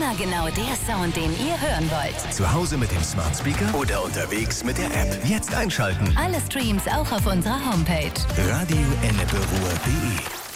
Immer genau der Sound, den ihr hören wollt. Zu Hause mit dem Smart Speaker oder unterwegs mit der App. Jetzt einschalten. Alle Streams auch auf unserer Homepage. Radio-ennepe-ruhr.de